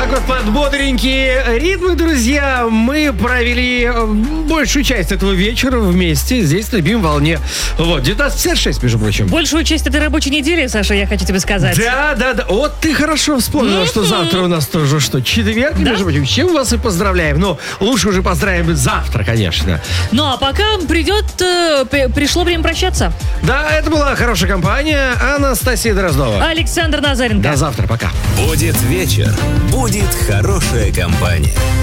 так вот под бодренькие ритмы, друзья, мы провели большую часть этого вечера вместе здесь, на любимой волне. Вот, 19:56, между прочим. Большую часть этой рабочей недели, Саша, я хочу тебе сказать. Да. Вот ты хорошо вспомнила, что завтра у нас тоже четверг, между прочим. С чем вас и поздравляем. Но лучше уже поздравим завтра, конечно. Ну, а пока пришло время прощаться. Да, это была хорошая компания. Анастасия Дроздова. Александр Назаренко. До завтра, пока. Будет вечер, будет хорошая компания.